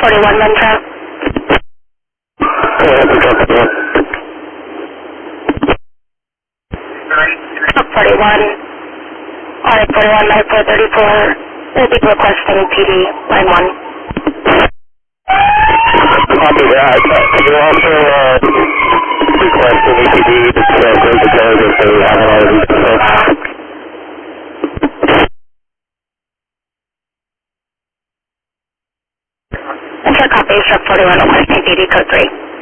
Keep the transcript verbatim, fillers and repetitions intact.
forty-one Mentra. Truck forty-one, R forty-one nine four thirty-four, will be requesting P D line one. Copy that. You're also uh, requesting E P D to clear the code if they haven't already done so. Enter copy, truck forty-one requesting P D code three.